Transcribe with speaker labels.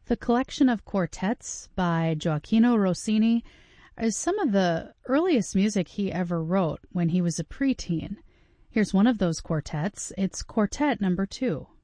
Speaker 1: The collection of quartets by Gioacchino Rossini is some of the earliest music he ever wrote when he was a preteen. Here's one of those quartets. It's Quartet number 2.